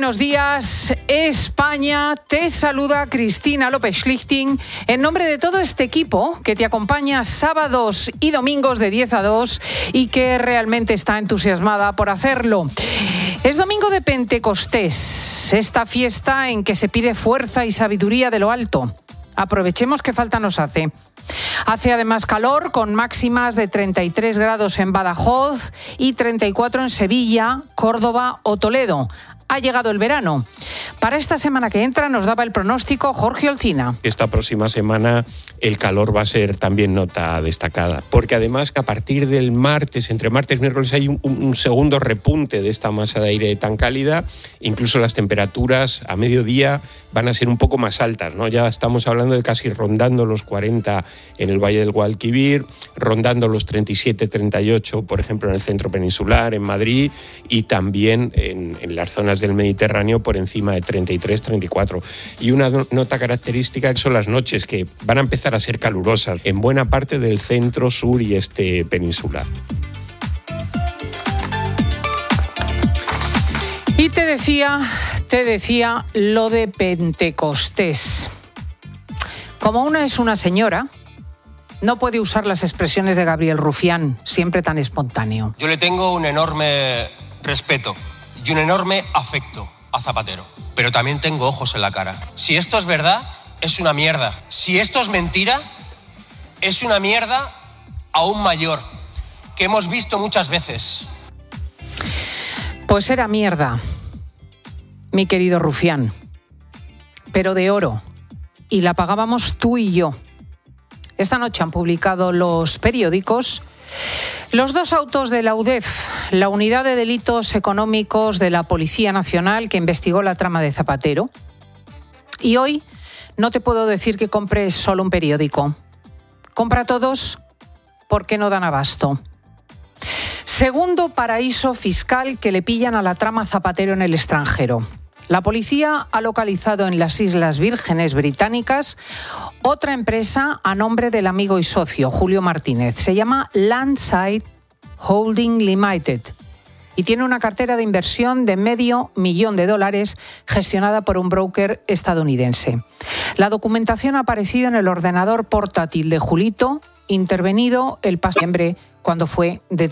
buenos días, España. Te saluda Cristina López Schlichting en nombre de todo este equipo que te acompaña sábados y domingos de 10 a 2 y que realmente está entusiasmada por hacerlo. Es domingo de Pentecostés, esta fiesta en que se pide fuerza y sabiduría de lo alto. Aprovechemos que falta nos hace. Hace además calor, con máximas de 33 grados en Badajoz y 34 en Sevilla, Córdoba o Toledo. Ha llegado el verano. Para esta semana que entra nos daba el pronóstico Jorge Olcina. Esta próxima semana el calor va a ser también nota destacada, porque además a partir del martes, entre martes y miércoles, hay un segundo repunte de esta masa de aire tan cálida. Incluso las temperaturas a mediodía van a ser un poco más altas, ¿no? Ya estamos hablando de casi rondando los 40 en el Valle del Guadalquivir, rondando los 37, 38, por ejemplo, en el centro peninsular, en Madrid, y también en las zonas del Mediterráneo por encima de 33, 34. Y una nota característica son las noches, que van a empezar a ser calurosas en buena parte del centro, sur y este peninsular. Y te decía lo de Pentecostés. Como una es una señora, no puede usar las expresiones de Gabriel Rufián, siempre tan espontáneo. Yo le tengo un enorme respeto y un enorme afecto a Zapatero, pero también tengo ojos en la cara. Si esto es verdad, es una mierda. Si esto es mentira, es una mierda aún mayor, que hemos visto muchas veces. Pues era mierda, mi querido Rufián, pero de oro, y la pagábamos tú y yo. Esta noche han publicado los periódicos los dos autos de la UDEF, la Unidad de Delitos Económicos de la Policía Nacional, que investigó la trama de Zapatero. Y hoy no te puedo decir que compres solo un periódico. Compra todos porque no dan abasto. Segundo paraíso fiscal que le pillan a la trama Zapatero en el extranjero. La policía ha localizado en las Islas Vírgenes Británicas otra empresa a nombre del amigo y socio Julio Martínez. Se llama Landside Holding Limited y tiene una cartera de inversión de $500,000 gestionada por un broker estadounidense. La documentación ha aparecido en el ordenador portátil de Julito, intervenido el pasado noviembre cuando fue detenido.